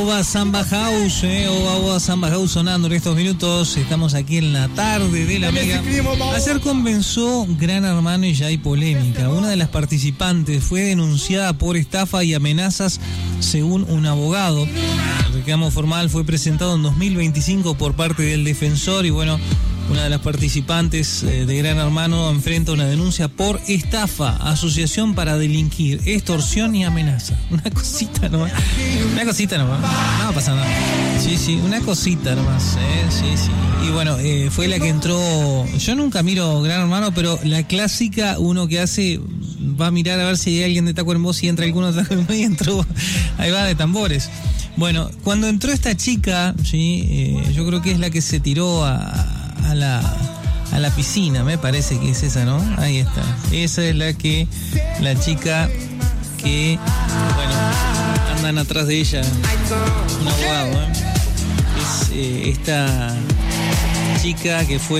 Oba Samba House, Oba Samba House sonando en estos minutos. Estamos aquí en la tarde de la Mega. Ayer comenzó Gran Hermano y ya hay polémica. Una de las participantes fue denunciada por estafa y amenazas según un abogado. El reclamo formal fue presentado en 2025 por parte del defensor y bueno, una de las participantes de Gran Hermano enfrenta una denuncia por estafa, asociación para delinquir, extorsión y amenaza. Una cosita nomás. No pasa nada. Sí, una cosita nomás. Sí. Y bueno, fue la que entró. Yo nunca miro Gran Hermano, pero la clásica, uno que hace, va a mirar a ver si hay alguien de Taco Hermoso y entra alguno de Taco Hermoso y entró. Ahí va, de tambores. Bueno, cuando entró esta chica, ¿sí? Yo creo que es la que se tiró a la piscina, me parece que es esa, ¿no? Ahí está. Esa es la chica que, bueno, andan atrás de ella un abogado, Es esta chica que fue